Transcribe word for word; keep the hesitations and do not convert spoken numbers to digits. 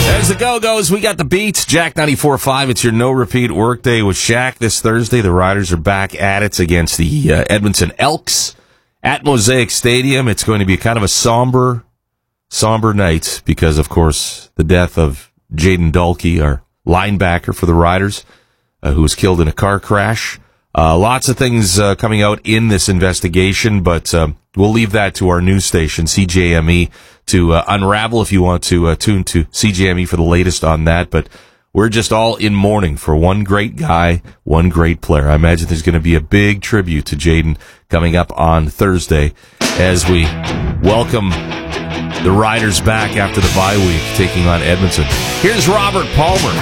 As the Go-Go's, we got the beats. Jack ninety-four point five. It's your no-repeat workday with Shaq this Thursday. The Riders are back at it against the uh, Edmonton Elks at Mosaic Stadium. It's going to be kind of a somber, somber night because, of course, the death of Jaden Dalkey, our linebacker for the Riders, uh, who was killed in a car crash. Uh, lots of things uh, coming out in this investigation, but uh, we'll leave that to our news station, C J M E, to uh, unravel if you want to uh, tune to C J M E for the latest on that. But we're just all in mourning for one great guy, one great player. I imagine there's going to be a big tribute to Jaden coming up on Thursday as we welcome the Riders back after the bye week, taking on Edmonton. Here's Robert Palmer.